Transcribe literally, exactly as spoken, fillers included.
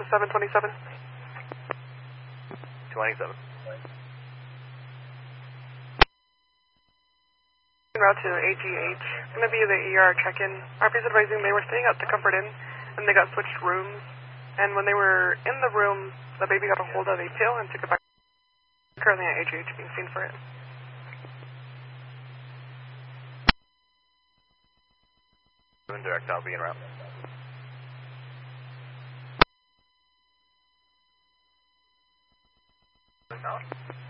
seven twenty-seven. twenty-seven. Route to A G H. Going to be the E R check-in. R P's advising they were staying at the Comfort Inn, and they got switched rooms. And when they were in the room, the baby got a hold of a tail and took it back. Currently at A G H being seen for it. Direct, I'll be en route. No.